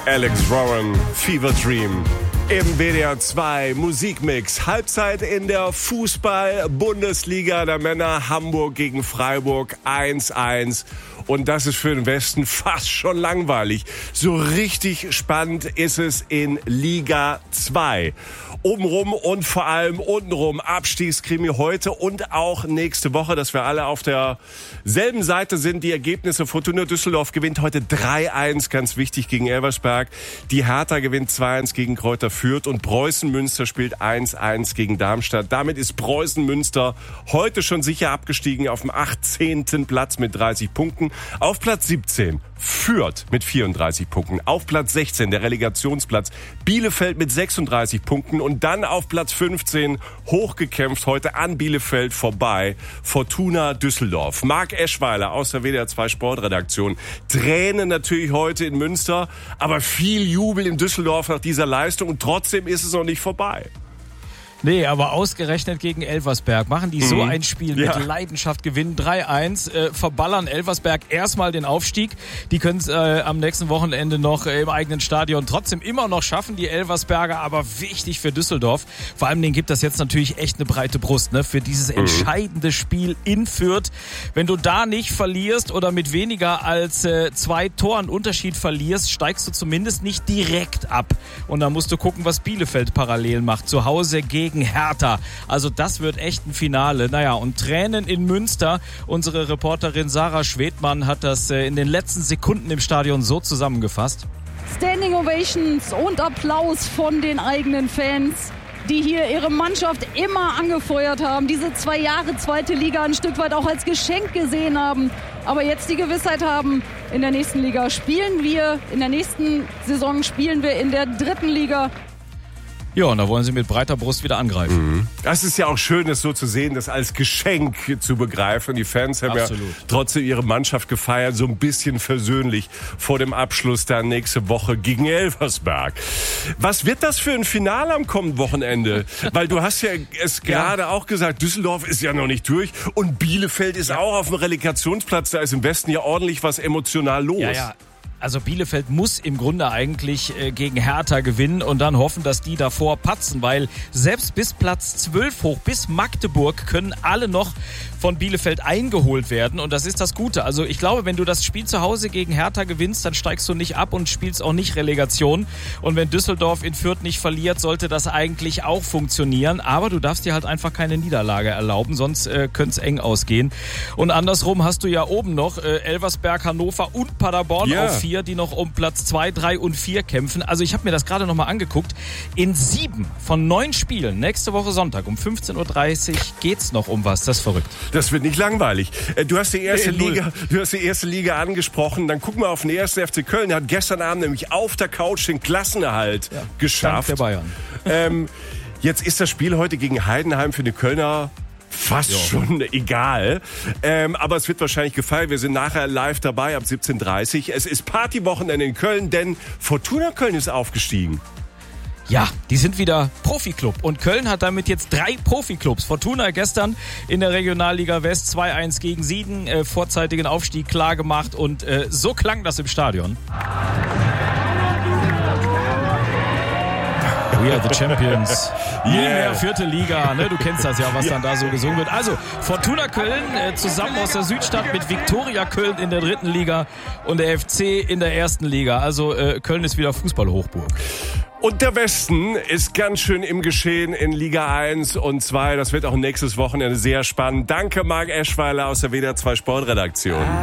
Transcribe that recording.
Alex Warren, Fever Dream. Im WDR 2 Musikmix. Halbzeit in der Fußball-Bundesliga der Männer. Hamburg gegen Freiburg 1-1. Und das ist für den Westen fast schon langweilig. So richtig spannend ist es in Liga 2. Obenrum und vor allem untenrum Abstiegskrimi heute und auch nächste Woche, dass wir alle auf derselben Seite sind. Die Ergebnisse: Fortuna Düsseldorf gewinnt heute 3-1, ganz wichtig, gegen Elversberg. Die Hertha gewinnt 2-1 gegen Kräuter Fürth und Preußen Münster spielt 1-1 gegen Darmstadt. Damit ist Preußen Münster heute schon sicher abgestiegen auf dem 18. Platz mit 30 Punkten. Auf Platz 17 Fürth mit 34 Punkten. Auf Platz 16 der Relegationsplatz Bielefeld mit 36 Punkten. Und dann auf Platz 15 hochgekämpft heute an Bielefeld vorbei Fortuna Düsseldorf. Marc Eschweiler aus der WDR 2 Sportredaktion. Tränen natürlich heute in Münster, aber viel Jubel in Düsseldorf nach dieser Leistung. Und trotzdem ist es noch nicht vorbei. Nee, aber ausgerechnet gegen Elversberg machen die so ein Spiel mit Leidenschaft, gewinnen 3-1, verballern Elversberg erstmal den Aufstieg. Die können es am nächsten Wochenende noch im eigenen Stadion trotzdem immer noch schaffen, die Elversberger, aber wichtig für Düsseldorf. Vor allem denen gibt das jetzt natürlich echt eine breite Brust, ne, für dieses entscheidende Spiel in Fürth. Wenn du da nicht verlierst oder mit weniger als 2 Toren Unterschied verlierst, steigst du zumindest nicht direkt ab. Und dann musst du gucken, was Bielefeld parallel macht. Zu Hause gegen Hertha. Also das wird echt ein Finale. Naja, und Tränen in Münster. Unsere Reporterin Sarah Schwedmann hat das in den letzten Sekunden im Stadion so zusammengefasst. Standing Ovations und Applaus von den eigenen Fans, die hier ihre Mannschaft immer angefeuert haben, diese 2 Jahre zweite Liga ein Stück weit auch als Geschenk gesehen haben, aber jetzt die Gewissheit haben, in der nächsten Liga spielen wir, in der nächsten Saison spielen wir in der 3. Liga. Ja, und da wollen sie mit breiter Brust wieder angreifen. Das ist ja auch schön, das so zu sehen, das als Geschenk zu begreifen. Die Fans haben ja trotzdem ihre Mannschaft gefeiert, so ein bisschen versöhnlich vor dem Abschluss dann nächste Woche gegen Elversberg. Was wird das für ein Finale am kommenden Wochenende? Weil du hast ja es gerade auch gesagt, Düsseldorf ist ja noch nicht durch und Bielefeld ist auch auf dem Relegationsplatz. Da ist im Westen ja ordentlich was emotional los. Ja. Also Bielefeld muss im Grunde eigentlich gegen Hertha gewinnen und dann hoffen, dass die davor patzen, weil selbst bis Platz 12 hoch, bis Magdeburg, können alle noch von Bielefeld eingeholt werden und das ist das Gute. Also ich glaube, wenn du das Spiel zu Hause gegen Hertha gewinnst, dann steigst du nicht ab und spielst auch nicht Relegation. Und wenn Düsseldorf in Fürth nicht verliert, sollte das eigentlich auch funktionieren. Aber du darfst dir halt einfach keine Niederlage erlauben, sonst könnte es eng ausgehen. Und andersrum hast du ja oben noch Elversberg, Hannover und Paderborn auf 4, die noch um Platz 2, 3 und 4 kämpfen. Also ich habe mir das gerade nochmal angeguckt. In 7 von 9 Spielen, nächste Woche Sonntag um 15.30 Uhr geht's noch um was. Das ist verrückt. Das wird nicht langweilig. Du hast die erste Liga angesprochen. Dann gucken wir auf den 1. FC Köln. Der hat gestern Abend nämlich auf der Couch den Klassenerhalt geschafft. Dank der Bayern. Jetzt ist das Spiel heute gegen Heidenheim für die Kölner fast schon egal. Aber es wird wahrscheinlich gefallen. Wir sind nachher live dabei ab 17.30 Uhr. Es ist Partywochenende in Köln, denn Fortuna Köln ist aufgestiegen. Ja, die sind wieder Profiklub und Köln hat damit jetzt 3 Profiklubs. Fortuna gestern in der Regionalliga West 2-1 gegen Siegen, vorzeitigen Aufstieg klar gemacht und so klang das im Stadion. We are the Champions. Nie mehr 4. Liga, ne? Du kennst das ja, was dann da so gesungen wird. Also Fortuna Köln zusammen aus der Südstadt mit Viktoria Köln in der 3. Liga und der FC in der 1. Liga. Also Köln ist wieder Fußballhochburg. Und der Westen ist ganz schön im Geschehen in Liga 1 und 2. Das wird auch nächstes Wochenende sehr spannend. Danke, Marc Eschweiler aus der WDR 2 Sportredaktion.